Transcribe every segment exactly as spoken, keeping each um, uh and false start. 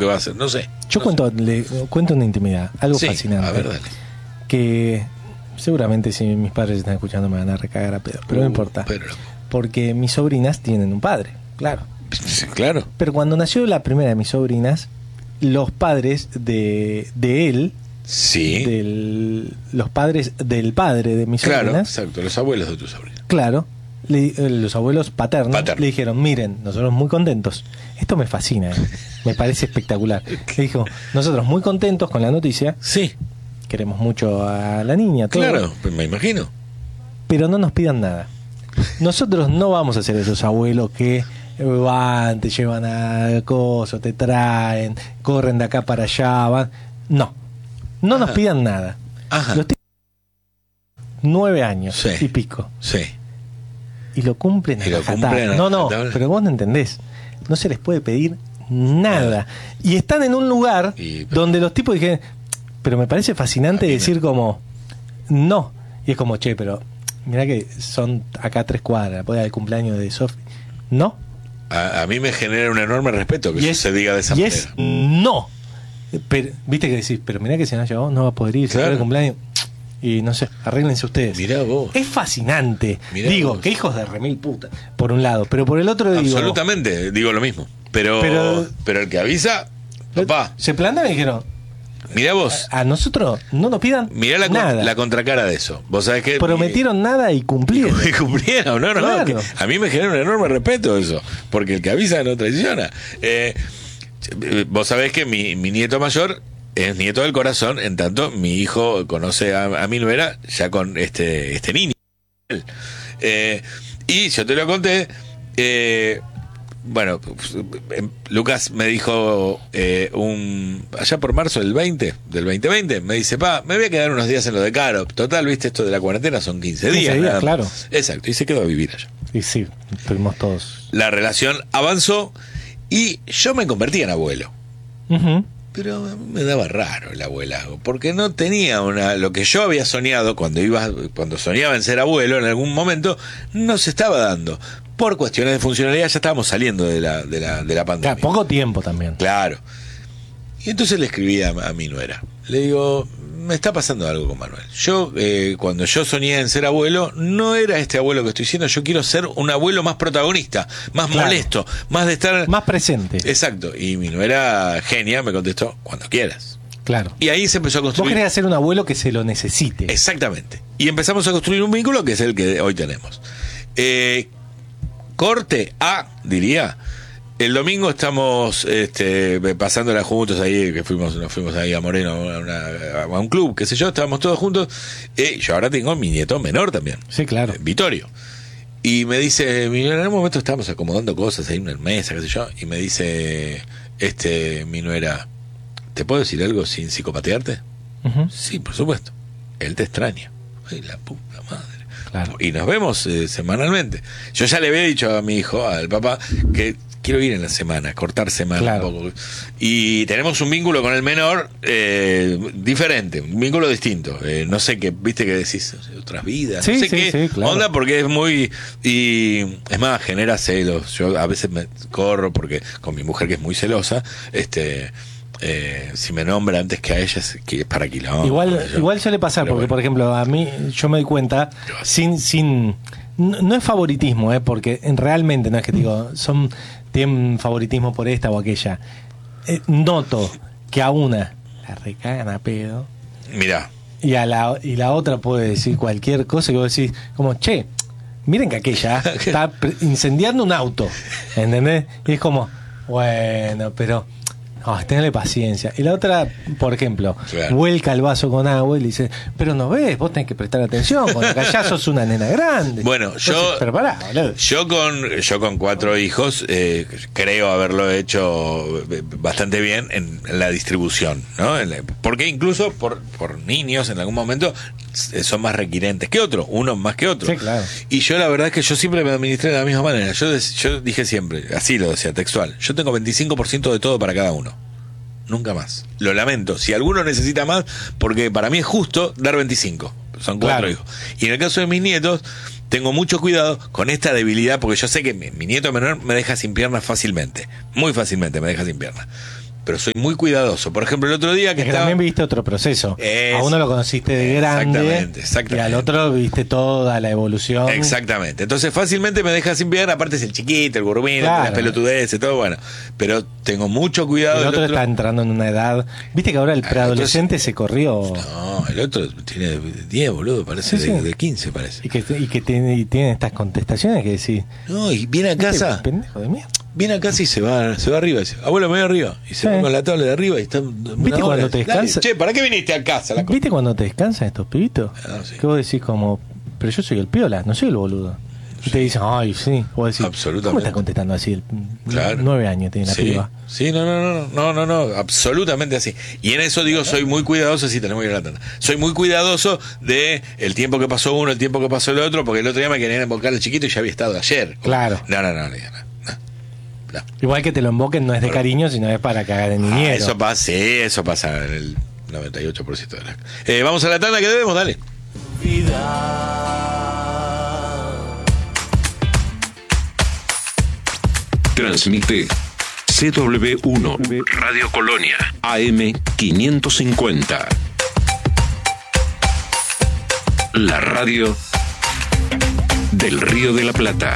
que va a hacer, no sé. Yo no cuento, le, cuento una intimidad, algo sí, fascinante. A ver, dale. Que seguramente si mis padres están escuchando me van a recagar a pedo, pero uh, no importa. Pero... Porque mis sobrinas tienen un padre, claro. Sí, claro. Pero cuando nació la primera de mis sobrinas, los padres de, de él, sí, del, los padres del padre de mis claro, sobrinas, exacto, los abuelos de tu sobrina. Claro, le, los abuelos paternos Paterno. le dijeron, miren, nosotros muy contentos, esto me fascina, eh, me parece espectacular. Le dijo, nosotros muy contentos con la noticia, sí, queremos mucho a la niña, todo, claro, me imagino, pero no nos pidan nada. Nosotros no vamos a ser esos abuelos que van, te llevan a coso, te traen, corren de acá para allá, van. No, no Ajá. nos pidan nada. Ajá. Los tipos nueve años sí. y pico. Sí. Y lo cumplen a y lo rajatabla. cumplen a No, no, rajatabla. pero vos no entendés. No se les puede pedir nada. Y están en un lugar y, pero... donde los tipos dijeron, pero me parece fascinante decir me... como, no. Y es como, che, pero mirá que son acá tres cuadras, la poda del cumpleaños de Sofi. No. A, a mí me genera un enorme respeto que y eso es, se diga de esa y manera. Es no. Pero, viste que decís, pero mirá que si no llegó, no va a poder ir, claro. se el cumpleaños. Y no sé, arréglense ustedes. Mirá vos. Es fascinante. Mirá digo, vos. que hijos de remil puta, por un lado. Pero por el otro digo. Absolutamente, digo lo mismo. Pero, pero, pero el que avisa, papá. Se plantan y dijeron. Mirá vos. A, a nosotros no nos pidan mirá la, nada. Con, la contracara de eso. Vos sabés que. Prometieron mi, nada y cumplieron. Y cumplieron, no, no. Claro. Que a mí me genera un enorme respeto eso. Porque el que avisa no traiciona. Eh, vos sabés que mi, mi nieto mayor es nieto del corazón, en tanto mi hijo conoce a, a mi nuera ya con este este niño. Eh, y yo te lo conté. Eh, bueno, Lucas me dijo eh, un allá por marzo del veinte, del veinte veinte, me dice, pa, me voy a quedar unos días en lo de Caro. Total, viste, esto de la cuarentena son quince días. quince días, claro. Exacto, y se quedó a vivir allá. Y sí, estuvimos todos. La relación avanzó y yo me convertí en abuelo. Uh-huh. Pero me daba raro el abuelazgo, porque no tenía una lo que yo había soñado cuando iba cuando soñaba en ser abuelo en algún momento, no se estaba dando. Por cuestiones de funcionalidad ya estábamos saliendo de la de la de la pandemia. Claro, poco tiempo también. Claro. Y entonces le escribí a, a mi nuera. Le digo, me está pasando algo con Manuel. Yo, eh, cuando yo soñé en ser abuelo, no era este abuelo que estoy siendo, yo quiero ser un abuelo más protagonista, más claro. molesto, más de estar... Más presente. Exacto. Y mi nuera genia me contestó, cuando quieras. Claro. Y ahí se empezó a construir... Vos querés ser un abuelo que se lo necesite. Exactamente. Y empezamos a construir un vínculo que es el que hoy tenemos. Eh, corte A, diría... El domingo estamos este, pasándola juntos ahí, que fuimos, nos fuimos ahí a Moreno a, una, a un club, qué sé yo, estábamos todos juntos. Y yo ahora tengo mi nieto menor también. Sí, claro. Vittorio. Y me dice, en algún momento estábamos acomodando cosas ahí en una mesa, qué sé yo, y me dice, este, mi nuera, ¿te puedo decir algo sin psicopatearte? Uh-huh. Sí, por supuesto. Él te extraña. Ay, la puta madre. Claro. Y nos vemos eh, semanalmente. Yo ya le había dicho a mi hijo, al papá, que quiero ir en la semana, cortar semana claro. un poco. Y tenemos un vínculo con el menor eh, diferente, un vínculo distinto. Eh, no sé qué, viste que decís, otras vidas, sí, no sé sí, qué sí, claro. onda, porque es muy... Y es más, genera celos. Yo a veces me corro porque con mi mujer que es muy celosa, este... Eh, si me nombra antes que a ella es, que es para kilómetros. Igual, yo, igual suele pasar, porque bueno. por ejemplo, a mí yo me doy cuenta, sin, sin no, no es favoritismo, eh, porque realmente no es que digo, son tienen favoritismo por esta o aquella. Eh, noto que a una la recagan a pedo. Mirá. Y a la y la otra puede decir cualquier cosa que vos decís, como, che, miren que aquella está incendiando un auto, ¿entendés? Y es como, bueno, pero... Oh, tenle paciencia. Y la otra, por ejemplo, claro. vuelca el vaso con agua y le dice, pero no ves, vos tenés que prestar atención, cuando acá ya sos una nena grande. Bueno, Entonces, yo pero pará, yo con yo con cuatro hijos eh, creo haberlo hecho bastante bien en, en la distribución, ¿no? En la, porque incluso por, por niños en algún momento son más requirentes que otros, unos más que otros. Sí, claro. Y yo la verdad es que yo siempre me administré de la misma manera. Yo, yo dije siempre, así lo decía textual, yo tengo veinticinco por ciento de todo para cada uno. Nunca más. Lo lamento. Si alguno necesita más, porque para mí es justo dar veinticinco. Son cuatro claro. hijos. Y en el caso de mis nietos, tengo mucho cuidado con esta debilidad, porque yo sé que mi, mi nieto menor me deja sin piernas fácilmente. Muy fácilmente me deja sin piernas. pero soy muy cuidadoso. Por ejemplo, el otro día que Es que estaba... también viste otro proceso. Es- A uno lo conociste de grande. Exactamente, exactamente. Y al otro viste toda la evolución. Exactamente. Entonces fácilmente me deja sin pegar, aparte es el chiquito, el gurumín, Claro. las pelotudeces, todo bueno. Pero tengo mucho cuidado. El del otro está entrando en una edad. Viste que ahora el Ah, preadolescente se corrió. No, el otro tiene diez, boludo, parece, Sí, de, sí. de quince parece. Y que, y que tiene, y tiene estas contestaciones que decís. No, y viene a casa, "Este pendejo de mierda". viene a casa y se va, se va arriba. Dice, abuelo, me voy arriba. Y se Sí. va con la tabla de arriba y está. una ¿Viste hora. cuando te Dale, descansa? che, ¿para qué viniste a casa? La co- ¿Viste cuando te descansan estos pibitos? Ah, sí. Que vos decís como, pero yo soy el piola, no soy el boludo. Y te dicen, ay, sí. Vos decís, Absolutamente. ¿cómo estás contestando así? El, Claro. Nueve años tiene la Sí, piba. sí, no, no, no, no, no, no, absolutamente así. Y en eso digo, soy muy cuidadoso, sí, tenemos que ir a la tanda. Soy muy cuidadoso de el tiempo que pasó uno, el tiempo que pasó el otro, porque el otro día me querían invocar al chiquito y ya había estado ayer. Claro. No, no, no, no, no. no. Igual que te lo invoquen no es de cariño, sino es para cagar de niñero. Ah, eso pasa, sí, eso pasa en el noventa y ocho por ciento de la... Eh, vamos a la tanda que debemos, dale. Transmite C W uno Radio Colonia A M quinientos cincuenta. La radio del Río de la Plata.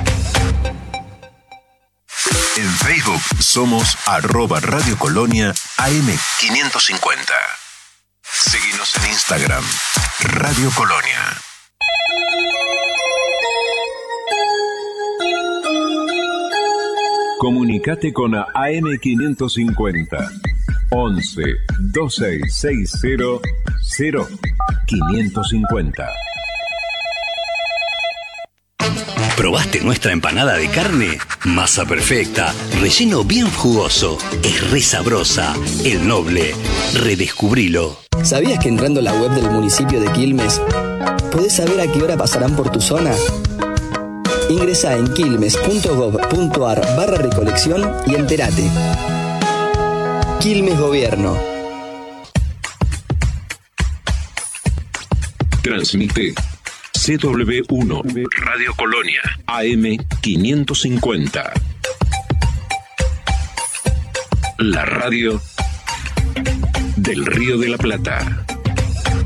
En Facebook somos arroba Radio Colonia A M quinientos cincuenta. Seguinos en Instagram, Radio Colonia. Comunicate con A M quinientos cincuenta. once dos seis seis cero cero quinientos cincuenta. ¿Probaste nuestra empanada de carne? Masa perfecta, relleno bien jugoso, es re sabrosa. El Noble, redescubrilo. ¿Sabías que entrando a la web del municipio de Quilmes podés saber a qué hora pasarán por tu zona? Ingresa en quilmes.gov.ar barra recolección y entérate. Quilmes Gobierno. Transmite C W uno Radio Colonia A M quinientos cincuenta. La radio del Río de la Plata.